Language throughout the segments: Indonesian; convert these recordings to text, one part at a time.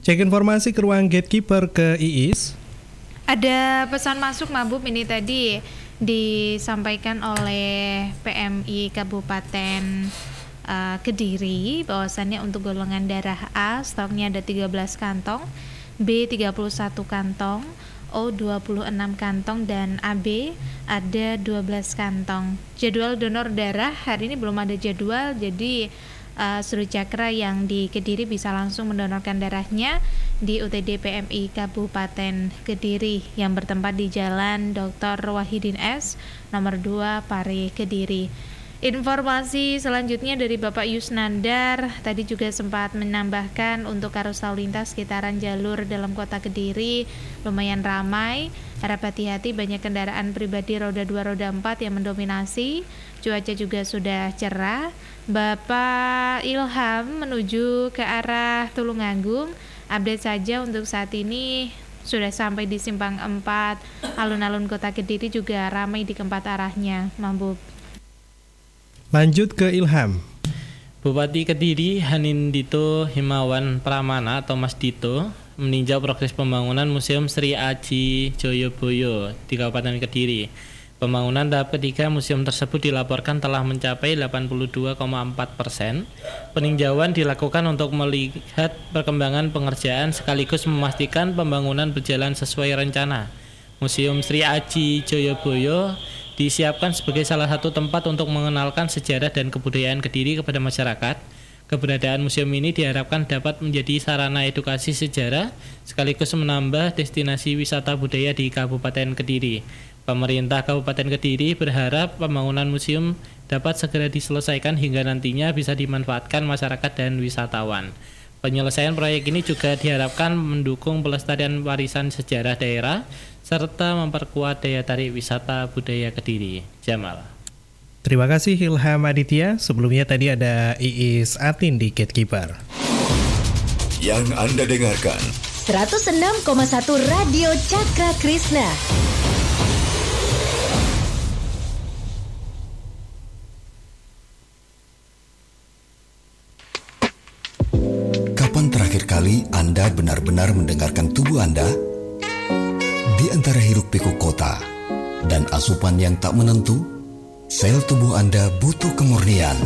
Cek informasi ke ruang gatekeeper ke Iis. Ada pesan masuk Mabub ini tadi disampaikan oleh PMI Kabupaten Kediri bahwasannya untuk golongan darah A stoknya ada 13 kantong, B 31 kantong, O 26 kantong, dan AB ada 12 kantong. Jadwal donor darah hari ini belum ada jadwal, jadi Seru Cakra yang di Kediri bisa langsung mendonorkan darahnya di UTD PMI Kabupaten Kediri yang bertempat di Jalan Dr. Wahidin S, nomor 2, Pare, Kediri. Informasi selanjutnya dari Bapak Yusnandar tadi juga sempat menambahkan untuk arus lalu lintas sekitaran jalur dalam kota Kediri lumayan ramai. Harap hati-hati, banyak kendaraan pribadi roda 2, roda 4 yang mendominasi. Cuaca juga sudah cerah. Bapak Ilham menuju ke arah Tulungagung. Update saja untuk saat ini sudah sampai di Simpang 4. Alun-alun kota Kediri juga ramai di keempat arahnya. Mambub. Lanjut ke Ilham. Bupati Kediri Hanindito Himawan Pramana atau Mas Dito meninjau progres pembangunan Museum Sri Aji Joyoboyo di Kabupaten Kediri. Pembangunan tahap ketiga museum tersebut dilaporkan telah mencapai 82,4%. Peninjauan dilakukan untuk melihat perkembangan pengerjaan sekaligus memastikan pembangunan berjalan sesuai rencana. Museum Sri Aji Joyoboyo disiapkan sebagai salah satu tempat untuk mengenalkan sejarah dan kebudayaan Kediri kepada masyarakat. Keberadaan museum ini diharapkan dapat menjadi sarana edukasi sejarah sekaligus menambah destinasi wisata budaya di Kabupaten Kediri. Pemerintah Kabupaten Kediri berharap pembangunan museum dapat segera diselesaikan hingga nantinya bisa dimanfaatkan masyarakat dan wisatawan. Penyelesaian proyek ini juga diharapkan mendukung pelestarian warisan sejarah daerah serta memperkuat daya tarik wisata budaya Kediri. Jamal. Terima kasih Ilham Aditya. Sebelumnya tadi ada Iis Atin di Gatekeeper. Yang Anda dengarkan 106,1 Radio Cakra Krishna. Kapan terakhir kali Anda benar-benar mendengarkan tubuh Anda? Di antara hiruk-pikuk kota dan asupan yang tak menentu, sel tubuh Anda butuh kemurnian.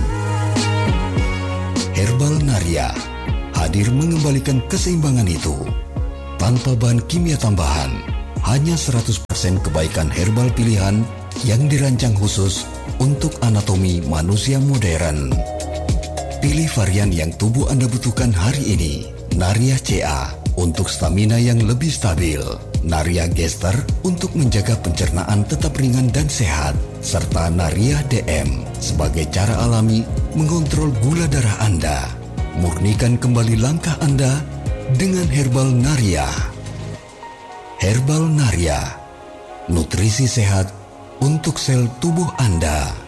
Herbal Naria hadir mengembalikan keseimbangan itu. Tanpa bahan kimia tambahan, hanya 100% kebaikan herbal pilihan yang dirancang khusus untuk anatomi manusia modern. Pilih varian yang tubuh Anda butuhkan hari ini. Naria CA untuk stamina yang lebih stabil. Naria Gester untuk menjaga pencernaan tetap ringan dan sehat, serta Naria DM sebagai cara alami mengontrol gula darah Anda. Murnikan kembali langkah Anda dengan Herbal Naria. Herbal Naria, nutrisi sehat untuk sel tubuh Anda.